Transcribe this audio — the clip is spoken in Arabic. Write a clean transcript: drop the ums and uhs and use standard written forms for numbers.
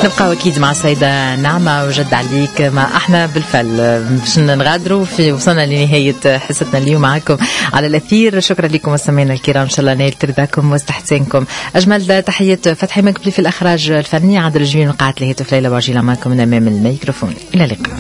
نبقى أكيد مع السيدة نعمة وجد عليك ما احنا بالفعل باش نغادروا في وصلنا لنهاية حصتنا اليوم معكم على الأثير. شكرا لكم مستمعينا الكرام، إن شاء الله نيل رضاكم واستحسانكم. أجمل تحية فتحي مكبلي في الإخراج الفني، عادل الجميل من قاعة الهاتف، ليلى باجيلا معكم من أمام الميكروفون. إلى اللقاء.